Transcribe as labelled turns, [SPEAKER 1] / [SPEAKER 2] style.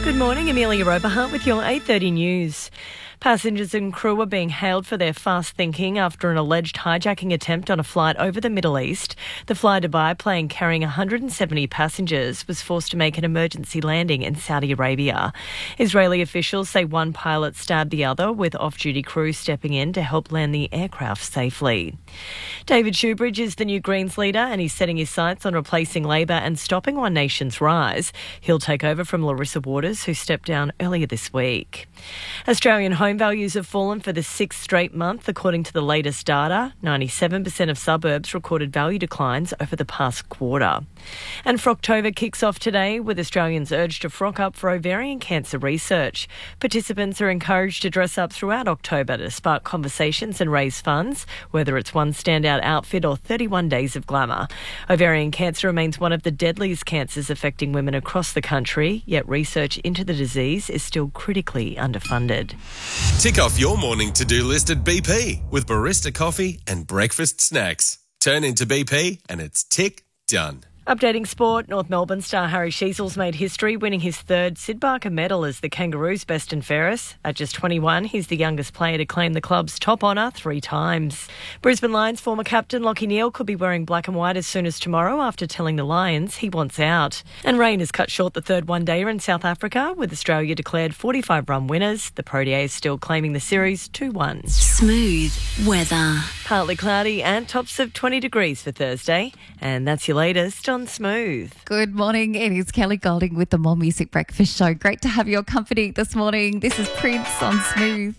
[SPEAKER 1] Good morning, Amelia Oberhart with your 8:30 news. Passengers and crew are being hailed for their fast thinking after an alleged hijacking attempt on a flight over the Middle East. The Fly Dubai plane carrying 170 passengers was forced to make an emergency landing in Saudi Arabia. Israeli officials say one pilot stabbed the other, with off-duty crew stepping in to help land the aircraft safely. David Shoebridge is the new Greens leader and he's setting his sights on replacing Labor and stopping One Nation's rise. He'll take over from Larissa Waters, who stepped down earlier this week. Australian home values have fallen for the sixth straight month, according to the latest data. 97% of suburbs recorded value declines over the past quarter. And Frocktober kicks off today, with Australians urged to frock up for ovarian cancer research. Participants are encouraged to dress up throughout October to spark conversations and raise funds, whether it's one standout outfit or 31 days of glamour. Ovarian cancer remains one of the deadliest cancers affecting women across the country, yet research into the disease is still critically underfunded.
[SPEAKER 2] Tick off your morning to-do list at BP with barista coffee and breakfast snacks. Turn into BP and it's tick done.
[SPEAKER 1] Updating sport, North Melbourne star Harry Sheasels made history, winning his third Sid Barker medal as the Kangaroos' best and fairest. At just 21, he's the youngest player to claim the club's top honour 3 times. Brisbane Lions former captain Lachie Neale could be wearing black and white as soon as tomorrow after telling the Lions he wants out. And rain has cut short the third one-dayer in South Africa, with Australia declared 45-run winners. The Proteas still claiming the series 2-1.
[SPEAKER 3] Smooth weather.
[SPEAKER 1] Partly cloudy and tops of 20 degrees for Thursday. And that's your latest on Smooth.
[SPEAKER 4] Good morning. It is Kelly Golding with the More Music Breakfast Show. Great to have your company this morning. This is Prince on Smooth.